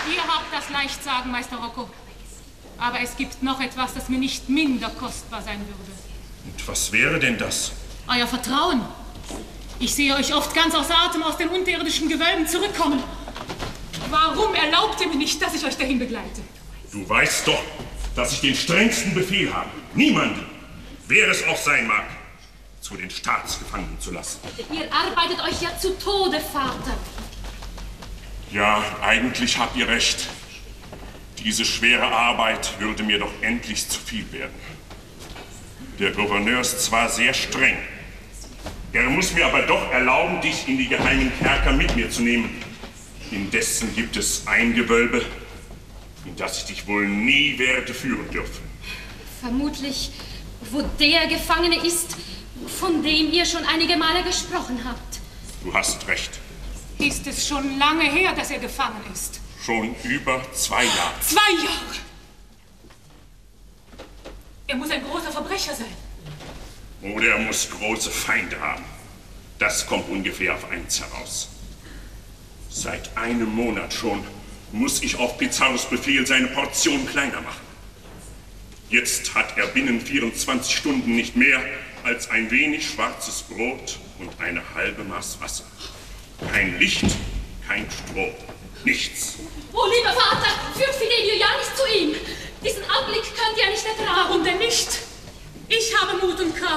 Ihr habt das Leichtsagen, Meister Rocco. Aber es gibt noch etwas, das mir nicht minder kostbar sein würde. Und was wäre denn das? Euer Vertrauen. Ich sehe euch oft ganz außer Atem aus den unterirdischen Gewölben zurückkommen. Warum erlaubt ihr mir nicht, dass ich euch dahin begleite? Du weißt doch, dass ich den strengsten Befehl habe, niemanden, wer es auch sein mag, zu den Staatsgefangenen zu lassen. Ihr arbeitet euch ja zu Tode, Vater. Ja, eigentlich habt ihr recht. Diese schwere Arbeit würde mir doch endlich zu viel werden. Der Gouverneur ist zwar sehr streng, er muss mir aber doch erlauben, dich in die geheimen Kerker mit mir zu nehmen. Indessen gibt es ein Gewölbe, in das ich dich wohl nie werde führen dürfen. Vermutlich, wo der Gefangene ist, von dem ihr schon einige Male gesprochen habt. Du hast recht. Ist es schon lange her, dass er gefangen ist? Schon über 2 Jahre. 2 Jahre! Er muss ein großer Verbrecher sein. Oder er muss große Feinde haben. Das kommt ungefähr auf eins heraus. Seit einem Monat schon muss ich auf Pizarros Befehl seine Portion kleiner machen. Jetzt hat er binnen 24 Stunden nicht mehr als ein wenig schwarzes Brot und eine halbe Maß Wasser. Kein Licht, kein Strom, nichts. Oh, lieber Vater, führt Fidelio ja nicht zu ihm. Diesen Anblick könnt ihr nicht ertragen. Warum denn nicht? Ich habe Mut und Kraft.